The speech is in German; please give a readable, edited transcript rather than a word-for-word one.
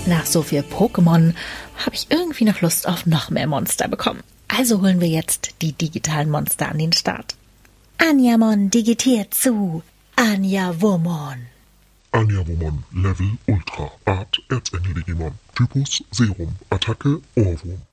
Nach so viel Pokémon habe ich irgendwie noch Lust auf noch mehr Monster bekommen. Also holen wir jetzt die digitalen Monster an den Start. Anjamon digitiert zu Anjawomon. Anjawomon, Level Ultra, Art Erzengel-Digimon, Typus Serum, Attacke Ohrwurm.